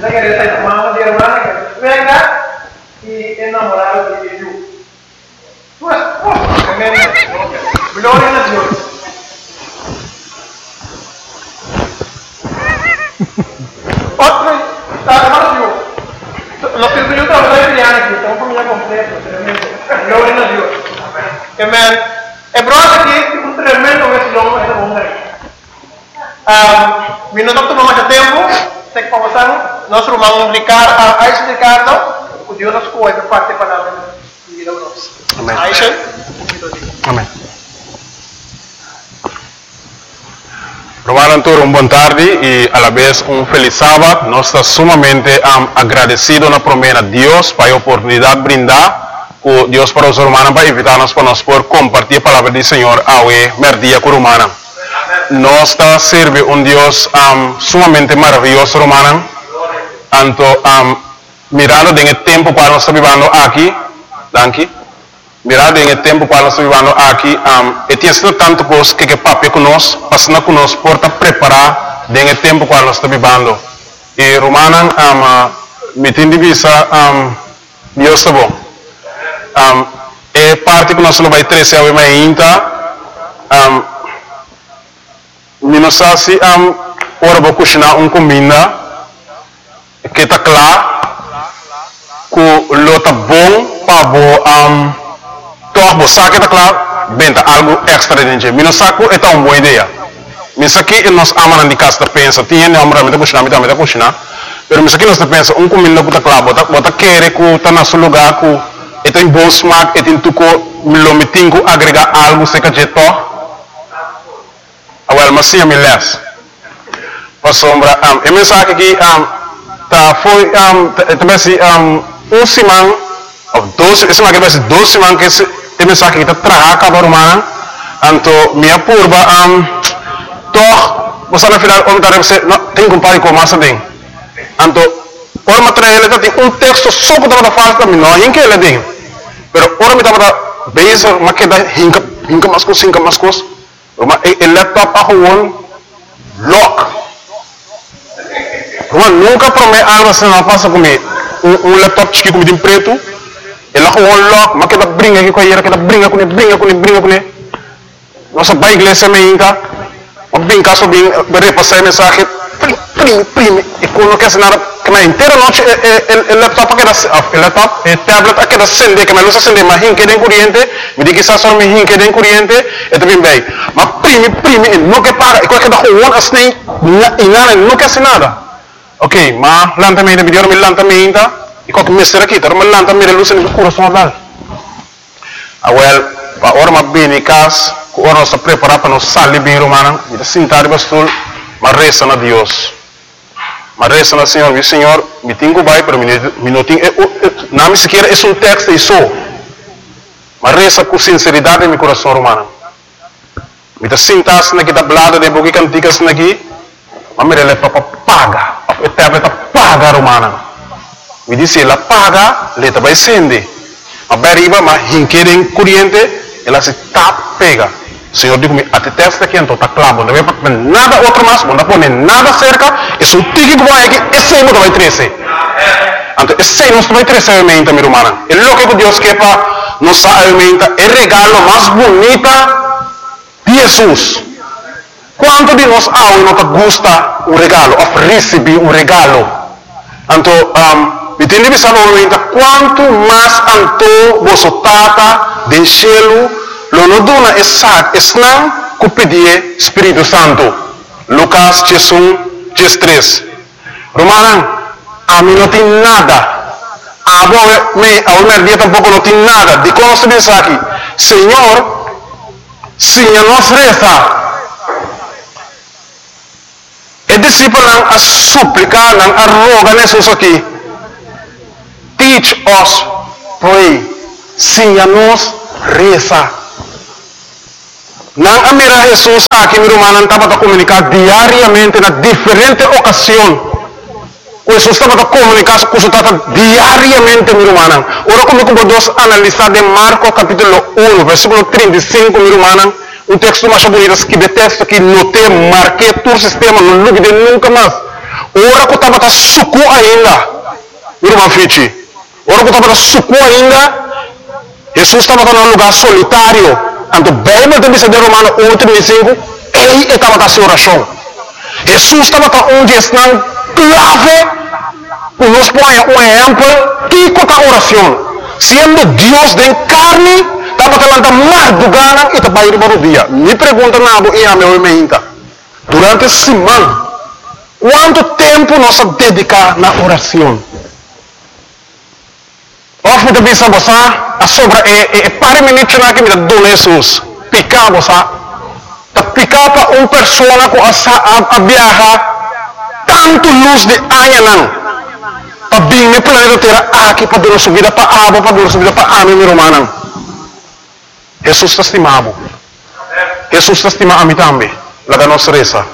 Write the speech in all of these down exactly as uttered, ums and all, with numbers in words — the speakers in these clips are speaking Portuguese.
Esa que está en mamá de hermana que venga y enamorado de Dios. Tu esposo, tremendo. Gloria a Dios. Otro, hermano Dios. Los que yo trabajo de Diana aquí, estamos familia completa, tremendo. Gloria a Dios. Amén. El brother aquí es un tremendo vecino de esa mujer. Mi nome tomou mais tempo, tem que conversar. Nosso irmão Ricardo, Aisha Ricardo, o Deus nos cuida para parte da palavra de vida nossa. Amém. Aisha. Amém. Romaran todos, uma boa tarde e a la vez um feliz sábado. Nós estamos sumamente um, agradecidos na promessa de Deus para a oportunidade de brindar com Deus para os romanos para invitar-nos para nós por compartilhar a palavra do Senhor ao merdia com romana. Nós está serve um Deus um, sumamente maravilhoso, romana. Tanto um, mirando em tempo para nós vivendo aqui, danke. Mirando em tempo para nós vivendo aqui, um, e tem sido tanto coisa que que papi conosco, passando conosco por estar preparar em tempo para nós vivendo. E romana, um, me tem divisa, um, Deus é bom. Um, e parte que nós não vai trazer a minha inta, um, me não sabe se um, ora vou cozinhar uma comida que está claro, que lo está bom para um, toch vou saber que está claro, bem algo extra dentro. Me não sabe que é uma boa ideia. Me sabe que nós amamos de casa pensa, tinha nem amor de cozinhar, me também de cozinhar, mas me sabe que nós pensa uma comida que está claro, bota bota querer que está na seu lugar, que tem bom smaak, tem tudo, me lo me tenho agregar algo se que je toch. Well, mas sim, me les. Para sombra, um, a mensagem aqui, um, tá foi, um, também se, um, um semana, ou doze, esse aqui vai ser doze semanas que esse, a mensagem aqui tá trabalhando cada romana, então minha curva, um, toch, você na final, onde tá você, não tem que comparar com massa bem. Então, ora material ele tem um texto só que tá fácil também, não, em que ele tem. Pero ora me tá para base, mas que dá hinca, hinca mais coisa, hinca mais coisa. El laptop a gewoon lock. Gewoon nunca promete algo assim não passa comigo. Um, um laptop chique como de preto, ele a gewoon lock, mas que da brinca aqui com a que da brinca com ele, brinca com ele, brinca com ele. Nossa pai igreja me inca, mas bem caso bem, repassar a mensagem, prime, prime, e quando quer nada, que na inteira noite o laptop aqui da, o laptop, o tablet aqui da acende, que me luz acende, mas hinque de corrente, me diz que está só me hinque de corrente, e também bem. Mas prime, prime, não quer parar, e quando da gewoon assim, e nada, não quer nada. Ok, mas lanta me de vídeo, me lanta me inta, e quando me será aqui, mas lanta me de luz no coração dal. Ah, well, para hora mais bem em casa, hora nós preparar para nós sair bem romana, e de sentar bastul, mas reza na Deus. Mas reza na Senhor, meu Senhor, me tenho vai para mim, me não tenho, não me sequer é um texto isso. Mas reza com sinceridade em meu coração romano. Me está sentado aqui da blada de boca canticas aqui, mas me releva para paga, a tablet paga romana. Me disse ela paga, leta vai acender. Mas beriba, mas hinquerem corrente, ela se tap pega. Senhor digo-me, até testa aqui então está claro, não vai nada outro mais, não pode nada cerca, e se o tique que vai aqui, esse aí não vai trazer. Então, esse aí não vai trazer a alimenta, minha irmã. É louco que Deus quer para nos alimenta, é o regalo mais bonito de Jesus. Quanto de nós há e não gosta o regalo, ou receber um regalo? Então, um, me tem que pensar no quanto mais anto você tata de cielo, lo no dona esat esnang ku pedie Espírito Santo. Lucas um, três. Romanan, a mim não tem nada. A me, a uma dia tampouco não tem nada. De como se diz aqui, Senhor, se nos reza, e discípulo a suplicar, a rogar Jesus aqui, teach us pray, se nos reza. Não amira Jesus aqui no Romano estava a comunicar diariamente na diferente ocasião. Jesus estava a comunicar com o diariamente no Romano. Ora como podemos analisar de Marcos capítulo um, versículo trinta e cinco no Romano, um texto mais bonito que de texto que não tem marquei todo o sistema, não ligue de nunca mais. Ora que estava suco ainda. Irmão Fichi. Ora que estava suco ainda. Jesus estava num lugar solitário. Então, bem, mas também se de Romano um, trinta e cinco, ele estava na oração. Jesus estava onde está clave, para nos pôr um exemplo, que é a oração. Sendo Deus de carne, estava falando mais do gana e estava indo para o dia. Me pergunta nada e a meu meinta. Durante a semana, quanto tempo nós dedicamos na oração? Of me bisa bosa, a sobra é é para minutos na que me dá Jesus. Picar bosa, tá picar para uma pessoa com a a viajar tanto luz de aia não. Para bem me planeta terra aqui para dar subida para aba para dar subida para ame mi romana. Jesus está estimado. Jesus está estimado a mim também. La nossa reza.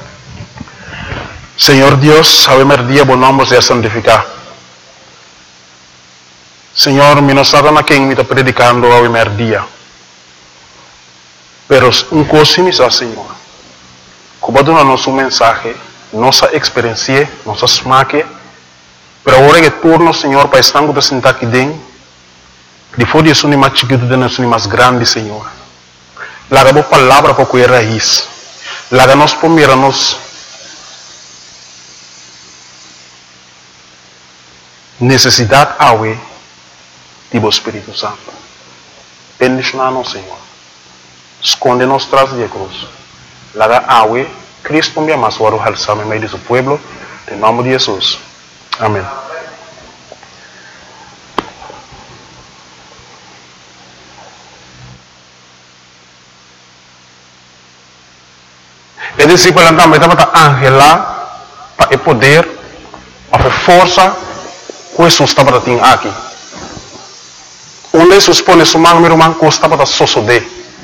Senhor Deus, sabemos dia bom nome seja santificado. Senhor, mi non stata na quem mi sta predicando a primer dia. Pero un cosa mi sa, Senhor. Como dona nosso mensagem, nossa experiência, nossa smaque, pero ora que turno, Senhor, para estar com sentar aqui dentro, depois de isso, mais chiquito, de nós, mais grande, Senhor. Laga boa palavra para que raiz. Laga nós primeiro nos necessidade awe Tipo Espírito Santo. Bendicionar-nos, Senhor. Esconde-nos tras de cruz. Laga awe, Cristo me ama, suaro halsame meio de seu pueblo. Em nome de Jesus. Amém. E discípulo também estava angela para o poder, para a força que Jesus estava tendo aqui. Onde Jesus põe sua mão, meu irmão, custa para sosodé.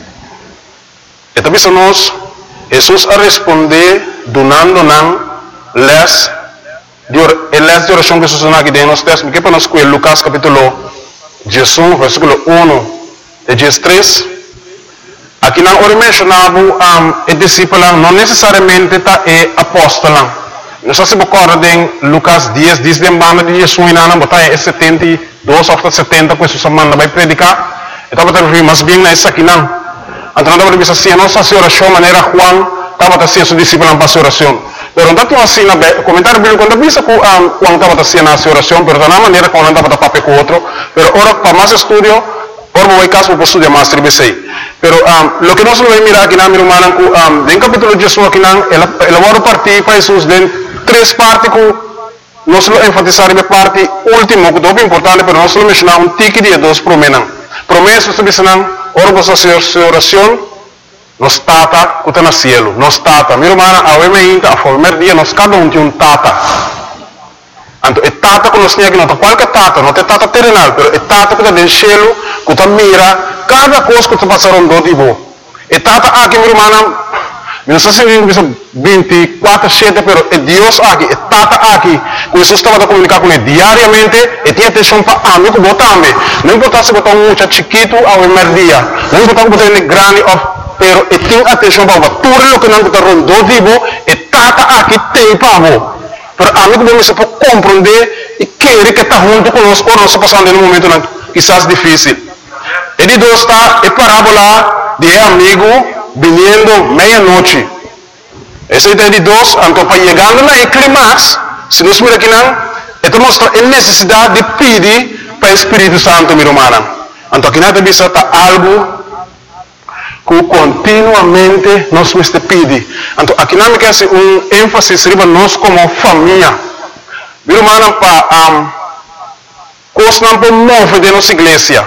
E também se nós, Jesus a responder, donando não, les, les de oração que Jesus não aqui dentro, nós temos que para nós com Lucas capítulo dezesseis, versículo um e dezesseis. Aqui não ora mencionava um, o discípulo, não necessariamente tá é apóstolo. Nós se recorda em Lucas dez, diz de banda de Jesus na na botar é setenta e dois ou setenta, que Jesus manda vai predicar. Então vai ter mais bem nessa aqui não. Então não vai ver assim, nossa oração maneira Juan, estava assim seu discípulo para oração. Pero não tá assim na comentário bíblico quando pensa que Juan estava assim na oração, pero da maneira como não estava papel com outro. Pero ora para mais estudio, ora vou caso para estudar mais tribe sei. Pero um, lo que nós vamos mirar aqui na minha irmã, um, em capítulo dezesseis aqui não, ela ela vai partir para Jesus dentro três partes que nós vamos enfatizar a parte última, que é muito importante, mas nós vamos mencionar um tique de dois promessas. Promessas, nós vamos ora você a oração, nós tata, que está no cielo, nós tata. Minha irmã, a primeira, a primeiro dia, nós cada um tem um tata. Então, é tata que nós temos aqui, não é qualquer tata, não é tata terrenal, mas é tata que está no cielo, que está mira, cada coisa que está passando do tipo. É tata aqui, minha irmã, não sei se vinte e quatro sete, pero é Deus aqui, é Tata aqui. Com Jesus estava a comunicar com ele diariamente e tinha atenção para amigo botar-me. Não importa se botar um muchacho chiquito ao primeiro dia, não importa se botar ele grande, pero e tinha atenção para tudo o que não está rondando vivo, é Tata aqui tem para você. Pero amigo bom, você pode compreender e querer que está junto conosco ou não está passando em um momento não, quizás difícil. E de dois está a parábola de amigo viniendo meia-noite. Esse é de dois, então para chegando na clímax, se nós miramos aqui não, então mostra a necessidade de pedir para o Espírito Santo, minha irmã. Então aqui nada disso está algo que continuamente nós temos que pedir. Então aqui não me quer ser um ênfase para nós como família. Minha irmã, para um, coisas não podemos mover de nossa igreja,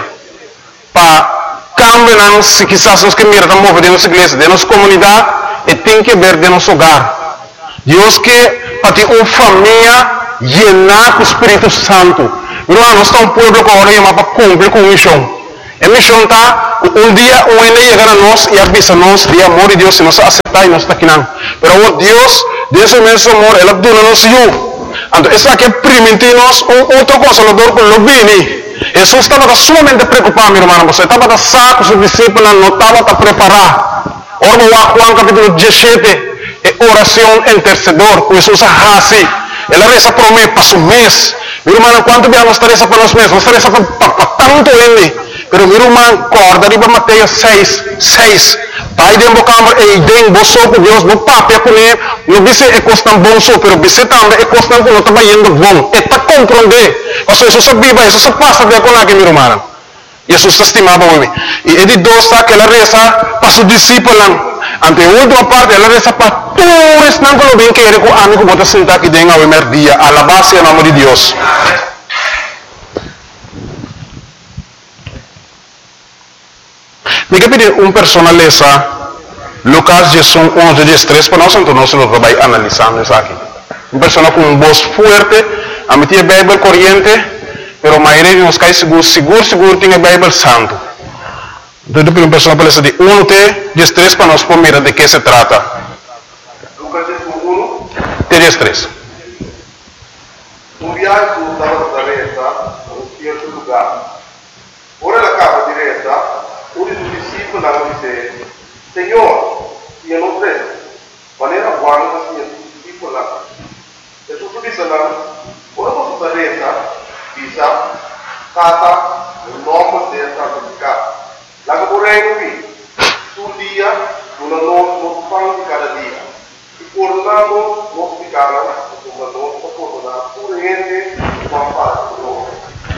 para cambiam se quizás nós que mirar mover de nossa igreja, de nossa comunidade, e tem que ver de nosso hogar. Deus que para ter uma família llena com o Espírito Santo. Irmão, nós estamos um povo que agora chama para cumprir com a missão. A missão está, um dia um ainda chegar a nós e avisa nós de amor de Deus, se nós aceitar e nós está aqui não. Pero Deus, desse imenso amor, Ele dona-nos eu. Então, esse aqui permite-nos um outro consolador com o bem. Jesus estava sumamente preocupado, meu irmão. Você estava saco, seus discípulos não estavam a preparar. Ora, Juan capítulo dezessete, é oração intercedor, com Jesus assim. ela reza por mim para su mês. Meu irmão, quanto bem nós reza para nós mês? Nós reza para tanto ele. Pero meu irmão, corda riba Mateus seis, seis. Pai de embocambre e idem boso com Deus, no papel com ele, no bise é costam bom so, pero bise também é costam com não tá indo bom. É para compreender. Mas isso se viva, isso se passa de com aqui, meu irmão. Jesus estimava o homem. E ele dosta que ela reza para seus discípulos. Ante a última parte, ela reza para todos não que bem que ele com amigo bota sentar aqui dentro ao primeiro dia. Alabar-se o nome de Deus. Me pedir um personaleza Lucas Jesus onze, dezesseis para nós, então nós vamos analisando isso aqui. Uma pessoa com uma voz forte, a meter a Bíblia corrente. Pero a maioria de nós cai seguro, seguro, seguro tem a Bíblia Santo. Então, depois uma pessoa fala de um até dezesseis para nós mirar de que se trata. Lucas um, dezesseis. Um viaggio dalla Nazareta a un certo lugar. Ora la capa di resa, uno dei discepoli le disse: Signore, io non credo, ma era buono che sia discepolo. Gesù disse: ora posso resa bisa kata nomor dia sertifikat. Lagu orang ini tu dia guna non non di cada dia. Ricordando non di cada, come non posso da pure niente ma fare no.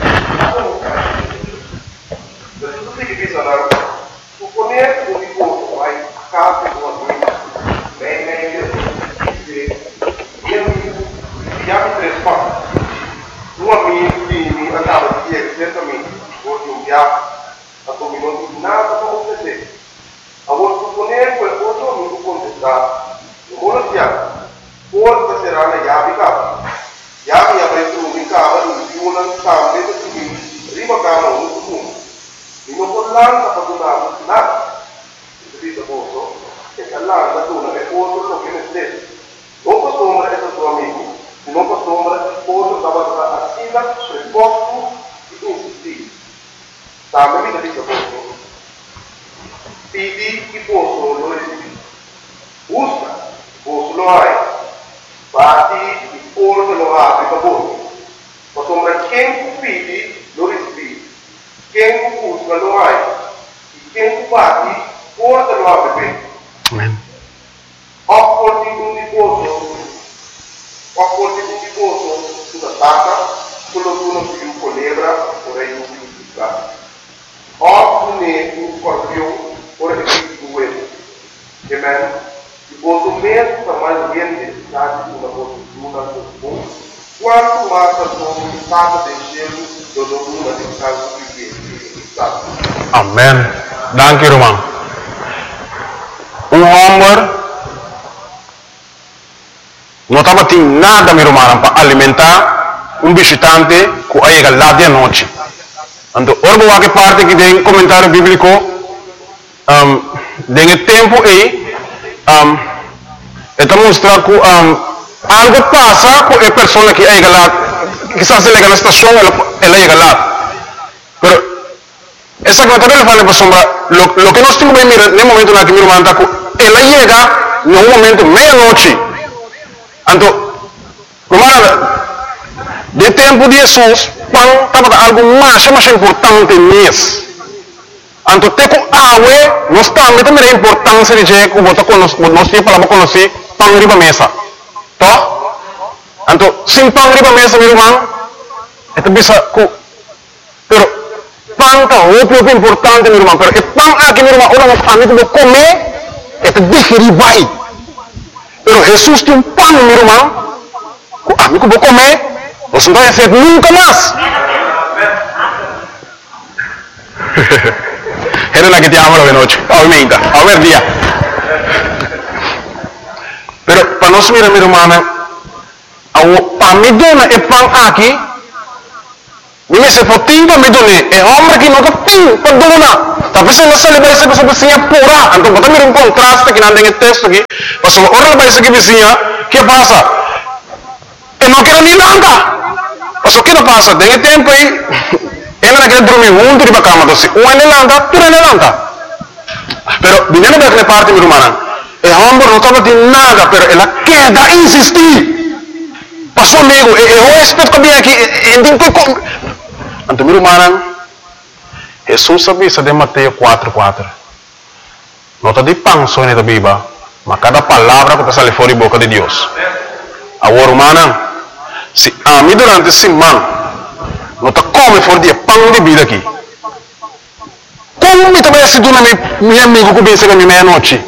Per tutti che bisogna supponere un riposo vai a casa con lui. Bene, che io mi chiamo tre spazio. Uma minha que andava de dia, certamente, hoje um dia, a dominou de nada para acontecer. A outra suponer foi outro amigo contestar. O bolo dia, porta será na llave casa. Llave abre tudo em casa, no viu na cama, dentro de mim, rima cama, no fundo. E não pode lá, não pode dar nada. Isso diz a bolsa, que a lá, da tuna, é outro lo que necessita. Não costuma esse seu amigo. Non costuma outro estava assina preposto e insistir. Sabe, me diz a posto. Pedi que posso lo receber. Busca, posso lo hai. Bati e porta lo abre para você. Mas sombra quem pede lo receber. Quem busca lo hai. E quem bate, porta lo abre. Amém. Opporti un riposo. Opporti un riposo sulla tacca, quello che uno più colebra, vorrei un più piccato. Oppure un scorpione, vorrei più due. Amen. Riposo mesmo para mais bem necessidade de uma postura comum. Quanto mais a sua estado de gelo, do domínio de casa que está. Amém. Dank u, irmão. Um homem não estava tendo nada, meu irmão, para alimentar um visitante que chega lá de noite. Então, ora, que parte que tem comentário bíblico, um, tem tempo aí, um, está mostrando que um, algo passa com a pessoa que chega lá, quizás ele chega na estação, ela, ela chega lá. Mas, essa comentário ele fala, sombra, lo, lo que nós temos que mirar no momento na que meu irmão está, ela chega no momento meia-noite. Então, romana, de tempo de Jesus, pão estava algo mais, mais importante mesmo. Então, te com água, nós também temos a importância de dizer que você conhece, nós temos para conhecer pão riba mesa. Tá? Então, sem pão riba mesa, meu irmão, é bisa que, pero pão tá o pouco importante, meu irmão, pero é pão aqui, meu irmão, ora a mim que comer, é digerir vai. Pero Jesus tem um pão, meu irmão, que a mim que vou comer, você não vai ser nunca mais. Era la que te amo de noche, obviamente, a ver día. Pero para nós mirar, meu irmão, para mim dona é pão aqui, me se potinho para me donar, é homem que nunca tem para donar. Tapi se você vai ser pessoa vizinha pura, então bota mir um contraste que não tem texto aqui, mas o ora vai ser que vizinha, que passa? Eu não quero nem nada. Mas o que não passa? Tem tempo aí, ela não quer dormir junto de cama, então se um é landa, tu é landa. Pero viniendo da aquela parte, meu irmão, é homem não estava de nada, pero ela quer insistir. passou amigo, eu respeito que aqui, e tem que com. Então, meu irmão, Jesus sabia de Mateus quatro, quatro. Nota de pão só na Bíblia, mas cada palavra que sai fora da boca de Deus. Agora, irmão, se a mim durante a semana, nota come fora de pão de vida aqui. Como me também se tu meu amigo que pensa que é meia-noite?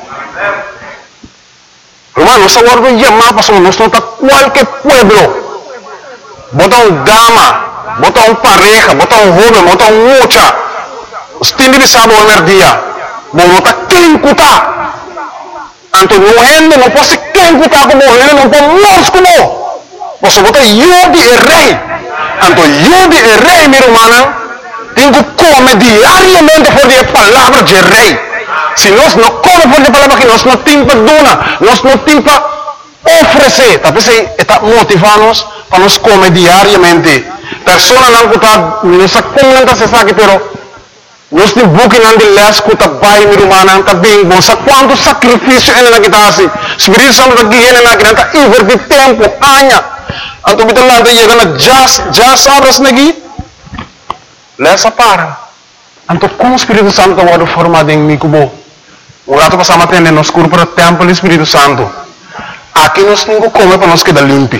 Irmão, nós agora chamar para nós não está qualquer pueblo. Bota um dama, bota um pareja, bota um jovem, bota um mucha. Os tindi de sábado ao dia. Bom, não está quem cutar. Então, não é, não pode ser quem cutar como ele, não pode nós como. Você bota Yudi e rei. Então, Yudi e rei, meu irmão, tem que comer diariamente por a palavra de rei. Se nós não comemos por a palavra que nós não temos para donar, nós não temos para oferecer. Talvez está motivando-nos para nós comer diariamente. Pessoas não está, não se comenta se sabe, pero nós temos buque não de les que está bem, meu irmão, está bem bom. Sabe quanto sacrifício ele não está assim? Espírito Santo está aqui, ele não está invertir tempo, anos. Então, kita lá chega na jas, jas horas lagi. Lesa para. Então, como o Espírito Santo está formado em mim, como o rato passamos a ter nos curso para o templo do Espírito Santo. Aqui nós temos que comer para nós quedar limpo.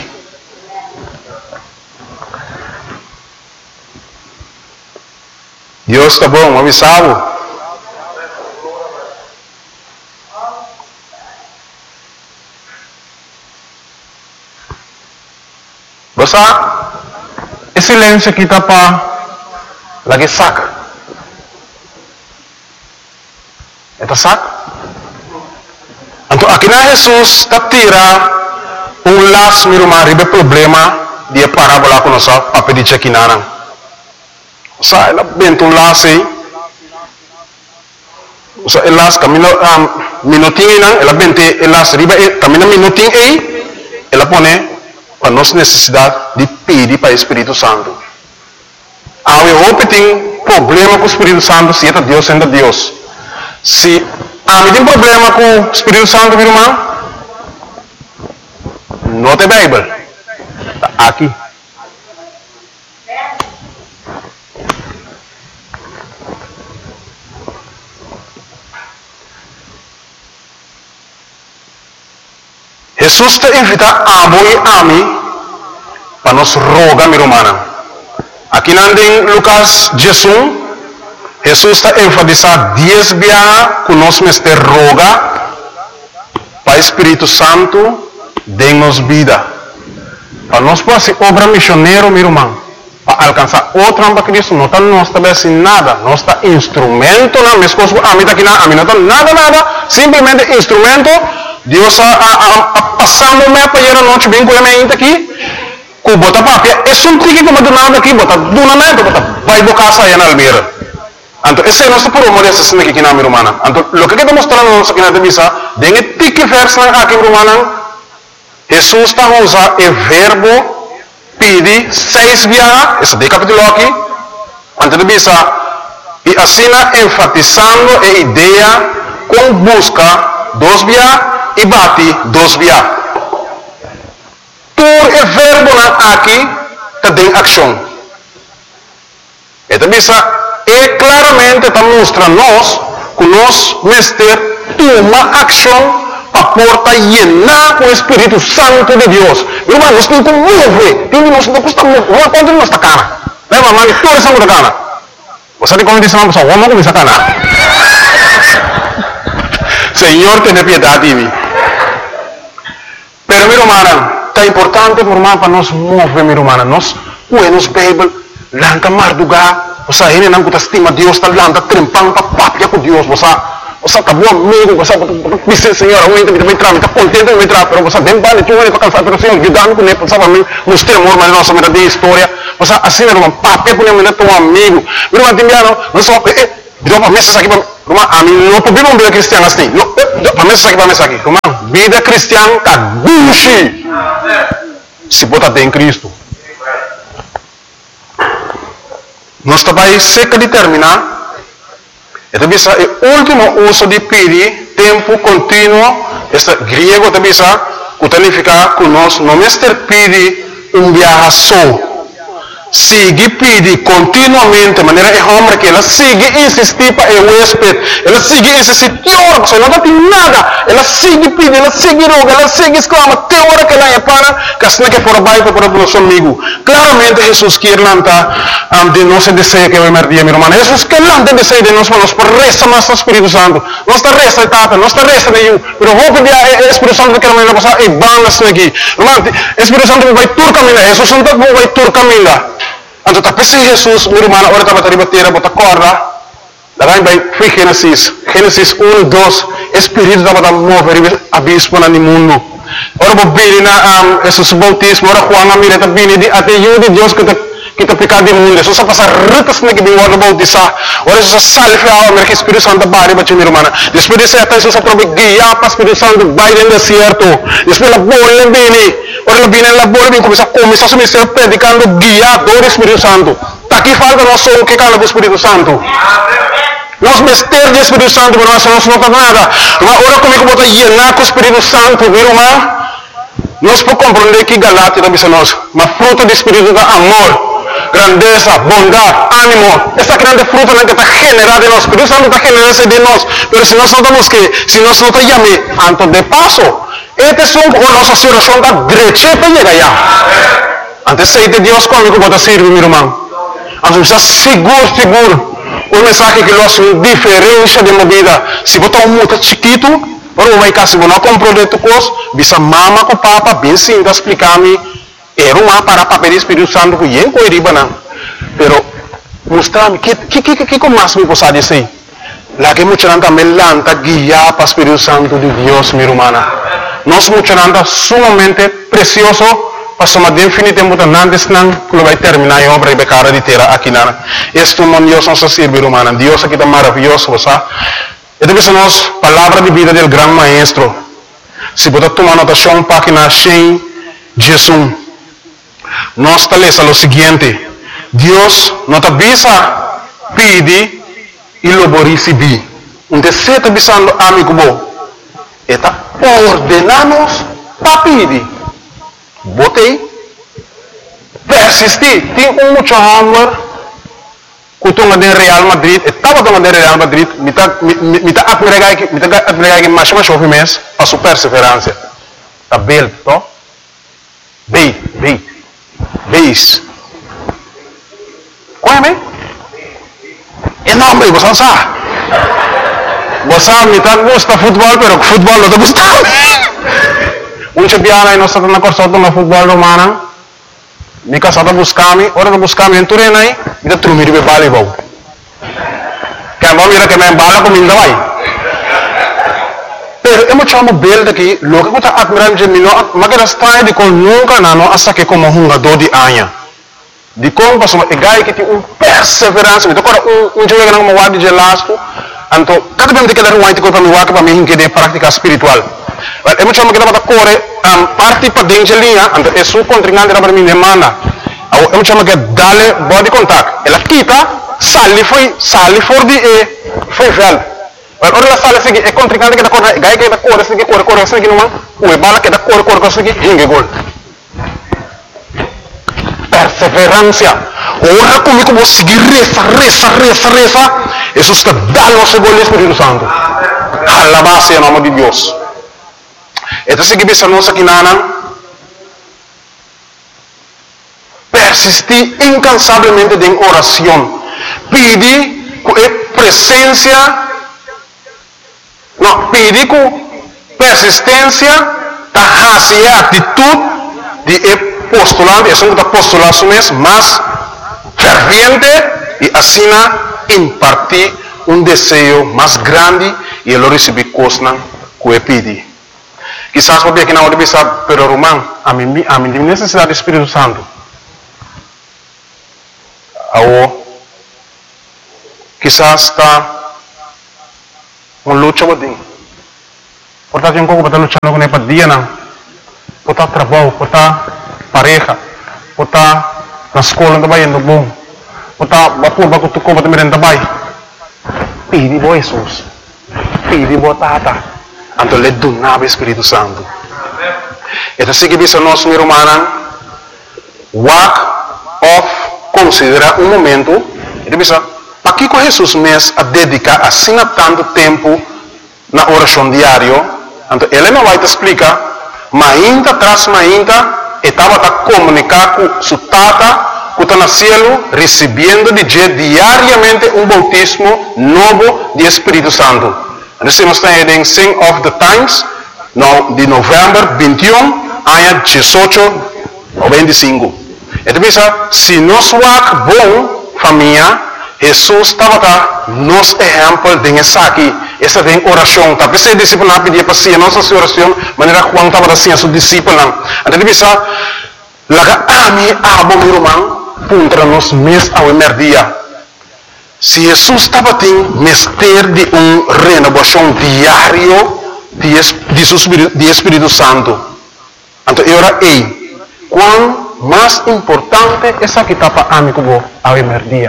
Deus está bom, avisado. Basta, esse silêncio aqui está para lagi saca. Eta saca? Então, aqui na Jesus está tira um laço, meu irmão, ribe problema de parábola com nossa para pedir aqui na Sa ela bento um laço aí. Sa ela laço camino minutinho não, ela bente ela ribe camino minutinho aí, ela põe para nossa necessidade de pedir para o Espírito Santo. Há um tem problema com o Espírito Santo, se é Deus, é Deus. Se há um problema com o Espírito Santo, meu irmão, não tem Bíblia. Está aqui. Jesus te invita a amo e ami para nos rogar, meu irmão. Aqui em Lucas dezesseis, Jesus está enfatizando dez vezes que nós mestre roga para o Espírito Santo dê-nos vida. Para nós poder ser obra missionária, meu irmão, para alcançar outra para Cristo, não está nós também assim nada, nós está instrumento, não, minhas coisas, a mim está aqui, a mim não está nada, nada, simplesmente instrumento. Deus a passando me para ir a noite bem com a minha aqui, com bota papia, é só um tique como do nada aqui, bota do nada, bota vai do casa aí na Almeida. Então esse é nosso promover essa cena aqui na minha irmã. Então o que que está mostrando nós aqui na Devisa, dengue tique verso na aqui minha irmã, Jesus está usando o verbo pedir seis vezes, esse de capítulo aqui, antes de Devisa, e assim enfatizando a ideia com busca dos vezes e bate dos vezes. Por o verbo aqui tem ação. Então, é claramente está mostrando nós que nós mestre toma ação para porta llenar com o Espírito Santo de Deus. Irmão, nós temos que mover. Nós não custa mover. Vamos pôr nossa cara. Leva, mano, toda essa muda cara. Você tem como dizer uma pessoa, vamos começar a cara. Senhor, tenha piedade de mim. Pero, meu irmão, está importante, meu irmão, para nós mover, meu irmão. Nós, buenos Bíblia, lanca mardugar, você ainda não está estima Deus, está lanca trempando para papia com Deus, você, você está bom amigo, você diz, Senhor, eu ainda me entrar, está contente de me entrar, pero você vem para tu para cansar, pero Senhor, cuidado com ele, sabe, mim, nos temor, mas nossa vida de história, você assim, meu irmão, papia com ele, teu amigo, meu irmão, Timiano, não só, eh, dá para mesa aqui, irmão, a mim não podemos vida cristiana assim, não, para mesa aqui, para mesa aqui, irmão, vida cristiana está duche, se botar em Cristo. Nós também cerca de terminar, então bisa o último uso de pedir tempo contínuo, este griego também bisa que significa que nós não estamos pedindo um viaje só. Sigue pedir continuamente, de maneira que homem que ela sigue insistir para o huésped, ela sigue insistir, teórico, que não tem nada, ela sigue pedir, ela sigue roga, ela sigue exclama, até hora que ela é para, que assim que por baixo para o nosso amigo. Claramente Jesus quer lançar um, de nosso desejo que vaimer dia, meu irmão. Jesus quer lançar desejo de nós, mas por resta mais o Espírito Santo, não está resta de tata, não está resta de eu, mas vou pedir ao Espírito Santo que ela vai passar e vamos aqui. Irmão, o Espírito Santo vai tur caminhar, Jesus Santo vai tur caminhar. Então, tá pensando Jesus, meu irmão, agora estava a bater, bota corda. Daí vai, foi Gênesis, Gênesis um, dois, Espírito estava a mover abismo no mundo. Ora, vou vir na Jesus bautismo, ora, Juan, a mira, tá vindo, até eu de Deus que tá que está pecado imundo. Jesus passa ritas na que vem o bautizar. Ora, Jesus salve a alma que o Espírito Santo bari para minha irmã. Depois de ser Jesus aprove guiar para o Espírito Santo vai no deserto. Depois a bola vem, ora ela vem na bola vem começa a começar a se mexer predicando guiador do Espírito Santo. Tá aqui falta nós só o que cala do Espírito Santo. Nós mistérios do Espírito Santo, mas nós não faz nada. Ora comigo bota llenar com o Espírito Santo, meu irmão. Nós podemos compreender que Galatia também são nós, mas fruto do Espírito é amor, grandeza, bondade, ânimo. Essa grande fruta que está generada em nós. O Espírito Santo está generando de nós. Mas se nós não estamos que, se nós não estamos llamando, antes de paso, este es un, o nossa oração está derecha para chegar lá. Antes de ser Deus comigo, pode servir, meu irmão. Antes está seguro, seguro. Um mensagem que nós uma diferença de movida. Se botar um muito chiquito, para o vai cá, se você não comprou de tu coisa, bisa mama com papa, bem sim, está explicar-me. Era uma para papel do Espírito Santo que eu não iria não. Pero mostrar-me que que que que que mais me possa dizer. Lá que muita gente também lanta guiar para o Espírito Santo de Deus, minha irmã. Nós muita gente sumamente precioso para somar definitivamente antes não que vai terminar a obra e becara de terra aqui na. Este é Deus nosso ser, minha irmã. Deus aqui está maravilhoso, sabe? Esta é a nossa palavra de vida do grande maestro. Se você tomar anotação, página cem, Jesus. Nós estamos lo seguinte: Deus nos avisa, pede e lo receber. Um desejo está avisando amigo bom. Está ordenamos para pedir. Botei, persistir. Tem um muito amor. Kutunga de Real Madrid, estava tomando de Real Madrid, me está me está admirando que me está admirando que mais mais chove mês para sua perseverança. Tá bem, to? Bem, bem. Beis. Qual é, bem? É nome, você sabe. Você me tá gosta futebol, pero futebol não tá gostando. Um champion aí nós estamos na corção do futebol romano. Me casada buscar-me, ora não buscar-me em Turena aí, me dá trumir de voleibol. Que a mão mira que me embala comigo vai. Pero eu me chamo bem daqui, logo que eu estou admirando de mim, mas que está de com nunca não, hasta que como um jogador de anha. De como passou, é gai que tem um perseverança, me dá agora um um jogo que não me guarda de lasco, então cada vez que eu quero um white para me guardar para mim que de prática espiritual. Eu me chamo que dá para correr, parte para dentro de linha, então é sua contrincante para mim demanda. Eu me chamo que dale body contact. Ela quita, sale foi, sale for de e foi velho. Ora ela sale assim, é contrincante que dá correr, gai que dá correr, assim que corre, corre assim que não, o bala que dá corre, corre assim que hingue gol. Perseverança. Ora comigo vou seguir reza, reza, reza, reza. Jesus que dá nosso gol Espírito Santo. Alabado em nome de Deus. Então se que bisa nossa aqui nana. Persistir incansavelmente em oração. Pedir com presença. Não, pedir com persistência. Tahasi a atitude de postulante, é um postulado mesmo, mas ferviente e assim impartir um desejo mais grande e ele receber coisas que ele pede. Quizás porque aqui na hora de pensar, pero Román, a mim, a mim tem necessidade do Espírito Santo. Ou quizás está uma luta com ele. Portanto, eu estou lutando com ele para dia, não. Portanto, trabalho, portanto, pareja, portanto, na escola também indo bom. Portanto, vapor, vapor, tu compra também também. Pede bo Jesus. Pede bo tata. Então, ele donava o Espírito Santo. Ito sige bisa nós, meu irmão, walk off, considera um momento, ito bisa, para que Jesus mes a dedicar assim tanto tempo na oração diário, então ele não vai te explicar, mas ainda traz, mas ainda, estava a comunicar com seu tata, que está no cielo, recebendo de Deus diariamente um bautismo novo de Espírito Santo. Nós estamos em Sing of the Times, de novembro vinte e um, ano dezoito noventa e cinco. Então, se nós somos bom, família, Jesus estava nos exemplo de essa aqui, essa tem oração. Tapi se discípulo não pedia para si, nossa oração, maneira Juan estava assim a seu discípulo. Então, bisa, laga ami abo meu irmão, puntra nos mes ao emerdia. Se Jesus estava tendo mestre de uma renovação diário de, de, de Espírito Santo, então era aí, quão mais importante essa que estava amigo ao emerdia.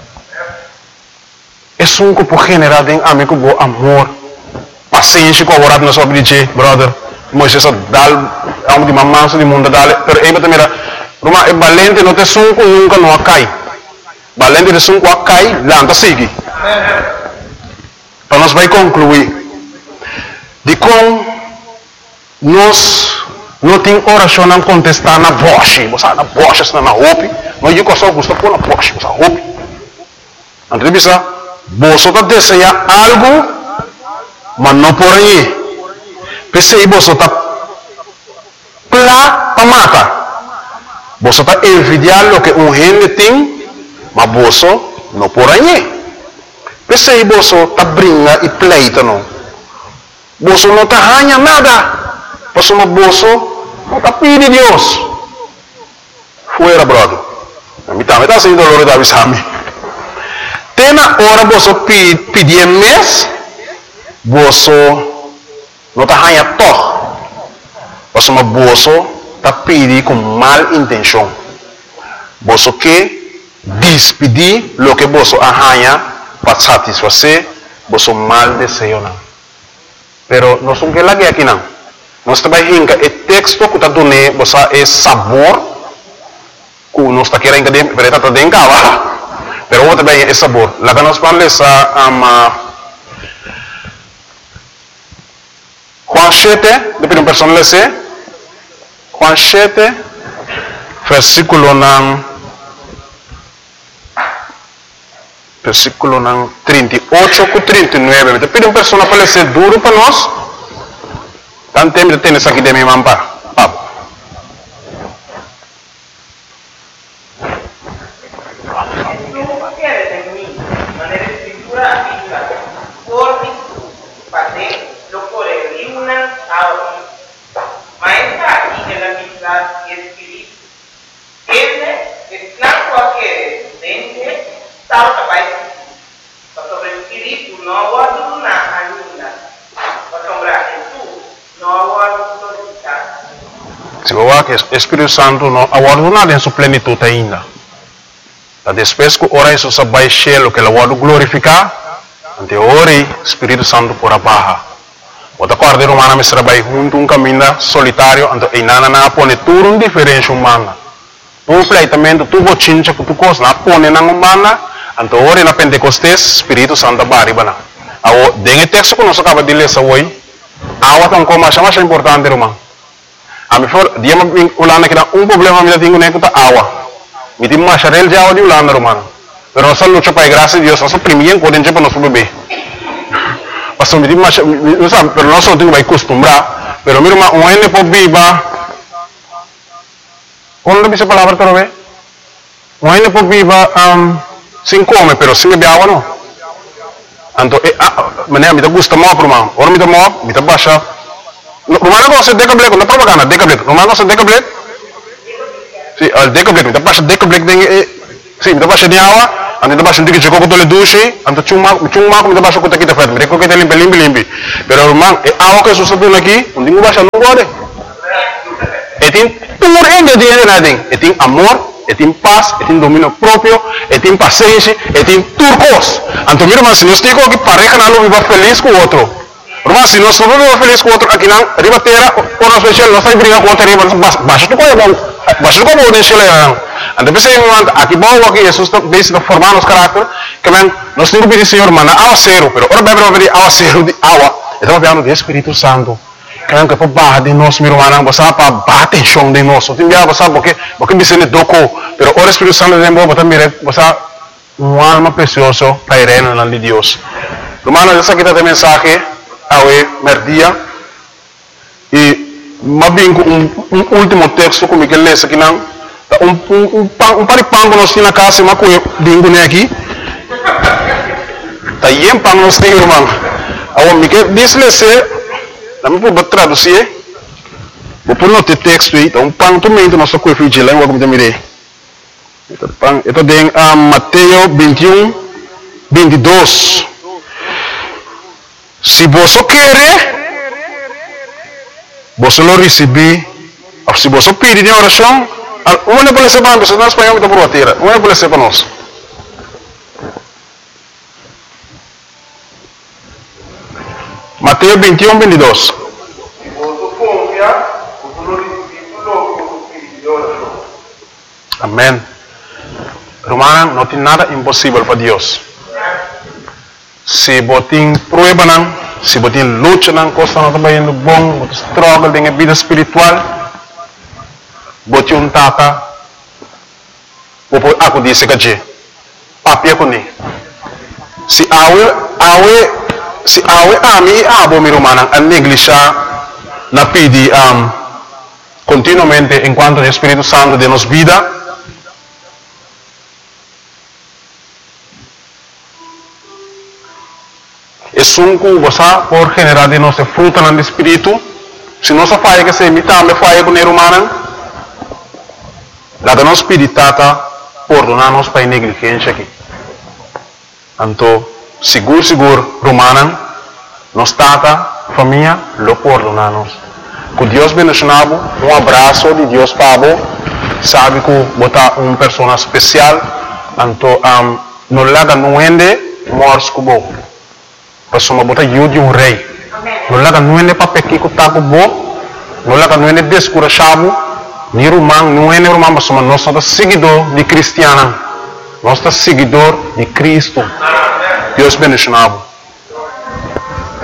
É um grupo generado em amigo bo amor, paciência, colaborar na sua vida, brother. Moisés dal, amo de mamãe, de mundo dale, pero aí também era, Roma é valente, não tem sunco nunca não cai. Valente de sunco cai, lá não sigue. Então nós vai concluir de como nós não tem oração não contestar na voz, você na voz está na roupa, não eu só gosto pôr na voz, você roupa. Então bisa você está desejando algo, mas não por aí. Pensei você está plá para matar. Você está envidiando o que um gente tem, mas você não por aí. Pensei você está brincando e pleita não. Você não está ganhando nada. Você não não está pedindo Deus. Fuera, brother. A mim também está sendo dolor da avisame. Tem na hora você pedir mês, você não está ganhando todo. Você não você está pedindo com mal intenção. Você quer despedir o que você ganha para satisfazer você mal desejo. Pero nós não queremos aqui não. Nós também hinca o texto que está dando você é sabor que nós está querendo que está dando cá. Pero vou também é sabor. Lá que nós vamos ler um, Juan sete, depois uma pessoa lê Juan sete, versículo nan, versículo nan trinta e oito com trinta e nove. Depois uma pessoa para ler duro para nós. Tanto tempo de ter isso aqui de minha mampa. Se você que o Espírito Santo não aguarda em sua plenitude ainda. Depois que ora isso vai cheio que ele vai glorificar, ante ora o Espírito Santo por abaixo. Outra corda humana me trabalha junto um caminho solitário, ante e nada na pone tudo um diferente humana. Um pleitamento tu bochincha que tu costa na pone na humana, ante ora na Pentecostes Espírito Santo baribana. Ao dengue texto que nós acaba de ler hoje, awa tão como mais mais importante irmão. A mim for dia me ulana que um problema me tenho nem que awa. Me tem mais real já de ulana irmão. Pero nós luta para a graça de Deus, nós primeiro podemos para nosso bebê. Pastor me tem mais, não sabe, pero nós não temos que acostumbrar. Pero meu irmão, um ene pode viva. Quando dice palavra para ver? Um ene pode viva um, sem comer, pero sem beber água não. Então, maneira me gusta muito irmão. Ora me dá muito, me dá baixa. Rumah ko sa decablet, na propaganda decablet. Rumah ko sa decablet. Si, al decablet, kita pas decablet ding eh, si, kita pas di awa, ante pas hindi ko ko tole dushi, ante chuma, chuma ko kita pas ko kita fet, mereka kita limpi limpi limpi. Pero rumah eh awa ko susunod lagi, hindi mo ba siya nung gode. Etin tumor ende di nating, etin amor, etin paz, etin dominio propio, etin paciencia, etin turcos. Anto mira mas si nos digo que pareja na lo viva feliz com outro. Mas se nós não vamos feliz com outro aqui não, ribatera, por nós especial, nós vai brigar com outro riba, baixa tu coisa bom, baixa tu coisa bom nesse leão. Anda pensei em aqui bom aqui Jesus está desde formar nos caráter, que men nós temos que pedir Senhor mana awa zero, pero ora bebe bebe awa zero de awa, estamos falando do Espírito Santo. Que que para barra de nós meu mana, você para bater chão de nós, tem dia você porque porque me sente doko, pero ora Espírito Santo de boa também você uma alma preciosa para ir na de Deus. Romano essa aqui tem mensagem awe merdia e mabingo um, um último texto como que lê aqui não um um um, um paripango nós na casa mas com bingo né aqui tá yem pang nós tem irmão awe me que diz lê se não vou traduzir vou pôr no texto aí um pang também nós só com vigilância como como mirei então pang itu tem uh, Mateus vinte e um, vinte e dois. Se você quer, você lo receber. Se você pedir em oração, uma não pode ser para nós, nós espanhol está por a terra. Uma não pode ser para nós. Mateus vinte e um, vinte e dois. Se você confiar, você lo receber logo você pedir em oração. Amém. Romana, não tem nada impossível para Deus. Se botin prueba nang, se botin luta nang, costa não está indo bom, botin struggle dengan vida espiritual, botin um tata, aku disse que papi aku ni, se awe awe se awe ami abo mi romana a negligenciar na pedi um, continuamente enquanto o Espírito Santo de nos vida. Es un cosa por generar de nuestra fruta en el espíritu. Si no se falla que se imita, me falla con el humano. La de nos spiritata por donarnos para negligencia aquí. Anto, seguro, seguro, romana, nos tata, familia, lo perdonamos. Que Dios bendicionado, un abrazo de Dios Pablo, sabe que bota una persona especial, anto, um, no le haga nuende, mors como. Pasoma bota yudi um rei. Não laga nuene papeki ko tago bo. Não laga nuene descurachavo. Ni rumang nuene rumang pasoma nós somos seguidor de cristiana. Nós somos seguidor de Cristo. Deus bendicionado.